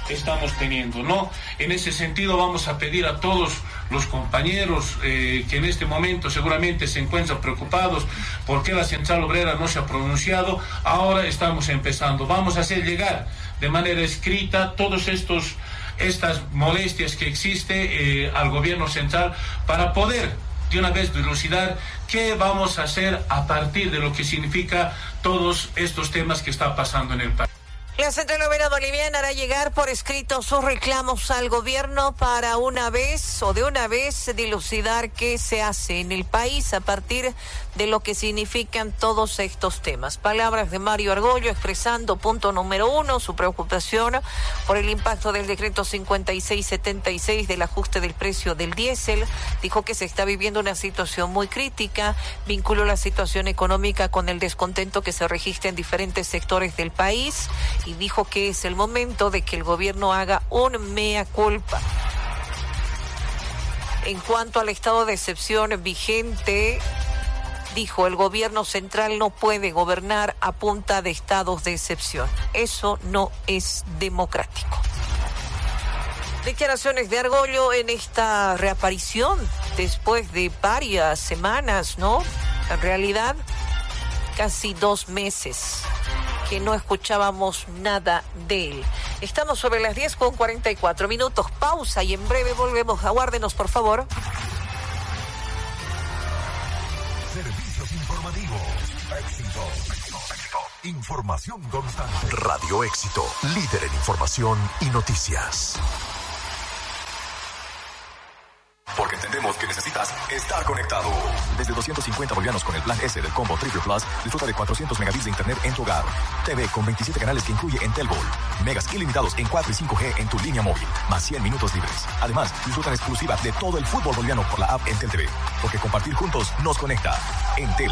estamos teniendo, ¿no? En ese sentido vamos a pedir a todos los compañeros que en este momento seguramente se encuentran preocupados porque la Central Obrera no se ha pronunciado. Ahora estamos empezando. Vamos a hacer llegar de manera escrita todos estas molestias que existe al gobierno central para poder de una vez dilucidar qué vamos a hacer a partir de lo que significa todos estos temas que está pasando en el país. La Central Obrera Boliviana hará llegar por escrito sus reclamos al gobierno para de una vez dilucidar qué se hace en el país a partir de lo que significan todos estos temas. Palabras de Mario Argollo expresando, punto número 1, su preocupación por el impacto del decreto 5676 del ajuste del precio del diésel. Dijo que se está viviendo una situación muy crítica, vinculó la situación económica con el descontento que se registra en diferentes sectores del país y dijo que es el momento de que el gobierno haga un mea culpa. En cuanto al estado de excepción vigente, dijo, el gobierno central no puede gobernar a punta de estados de excepción. Eso no es democrático. Declaraciones de Argollo en esta reaparición después de varias semanas, ¿no? En realidad, casi 2 meses que no escuchábamos nada de él. Estamos sobre las 10:44. Pausa y en breve volvemos. Aguárdenos, por favor. Servicios informativos. Éxito. Información constante. Radio Éxito. Líder en información y noticias. Porque entendemos que necesitas estar conectado. Desde 250 bolivianos con el plan S del combo Triple Plus, disfruta de 400 megabits de internet en tu hogar. TV con 27 canales que incluye Entel Gold. Megas ilimitados en 4 y 5G en tu línea móvil. Más 100 minutos libres. Además, disfruta en exclusiva de todo el fútbol boliviano por la app Entel TV. Porque compartir juntos nos conecta. Entel.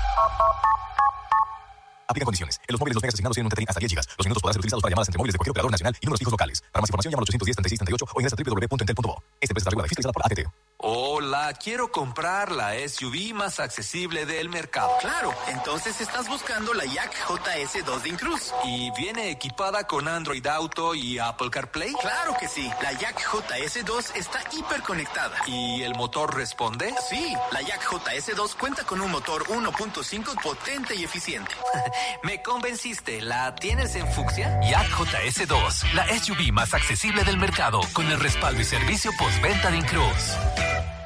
Aplica condiciones. En los móviles los megas asignados tienen un TTI hasta 10 GB. Los minutos podrán ser utilizados para llamadas entre móviles de cualquier operador nacional y números fijos locales. Para más información llama al 810-3638 o ingresa a www.entel.bo. Esta empresa está regulada y fiscalizada por ATT. Hola, quiero comprar la SUV más accesible del mercado. Claro, entonces estás buscando la Yak JS2 de Incruz. ¿Y viene equipada con Android Auto y Apple CarPlay? Claro que sí, la Yak JS2 está hiperconectada. ¿Y el motor responde? Sí, la Yak JS2 cuenta con un motor 1.5 potente y eficiente. Me convenciste, ¿la tienes en fucsia? Yak JS2, la SUV más accesible del mercado, con el respaldo y servicio postventa de Incruz.